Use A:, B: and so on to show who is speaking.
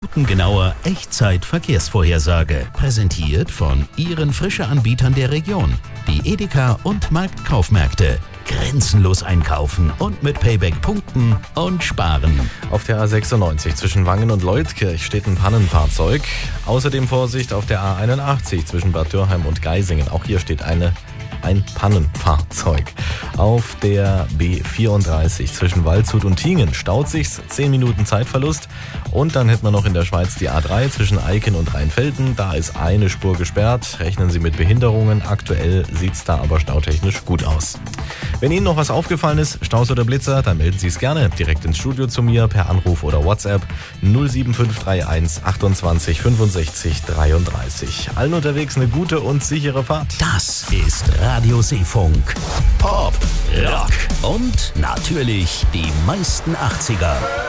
A: minutengenauer Echtzeit-Verkehrsvorhersage. Präsentiert von Ihren Frische-Anbietern der Region. Die Edeka und Marktkaufmärkte. Grenzenlos einkaufen und mit Payback punkten und sparen.
B: Auf der A96 zwischen Wangen und Leutkirch steht ein Pannenfahrzeug. Außerdem Vorsicht auf der A81 zwischen Bad Dürheim und Geisingen. Auch hier steht ein Pannenfahrzeug. Auf der B34 zwischen Waldshut und Tingen staut sich's, 10 Minuten Zeitverlust. Und dann hätten wir noch in der Schweiz die A3 zwischen Eiken und Rheinfelden. Da ist eine Spur gesperrt. Rechnen Sie mit Behinderungen. Aktuell sieht's da aber stautechnisch gut aus. Wenn Ihnen noch was aufgefallen ist, Staus oder Blitzer, dann melden Sie es gerne direkt ins Studio zu mir per Anruf oder WhatsApp 07531 28 65 33. Allen unterwegs eine gute und sichere Fahrt.
A: Das ist Radio Seefunk. Pop, Rock und natürlich die meisten 80er.